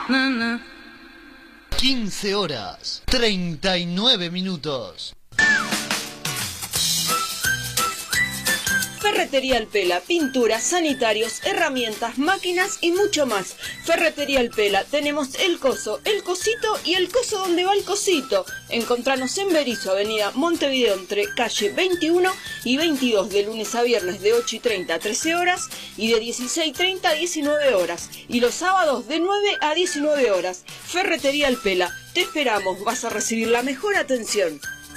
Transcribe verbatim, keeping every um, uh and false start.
quince horas, treinta y nueve minutos. Ferretería El Pela, pinturas, sanitarios, herramientas, máquinas y mucho más. Ferretería El Pela, tenemos el coso, el cosito y el coso donde va el cosito. Encontranos en Berizo, avenida Montevideo, entre calle veintiuno y veintidós, de lunes a viernes de ocho y treinta a trece horas y de dieciséis y treinta a diecinueve horas. Y los sábados de nueve a diecinueve horas. Ferretería El Pela, te esperamos, vas a recibir la mejor atención.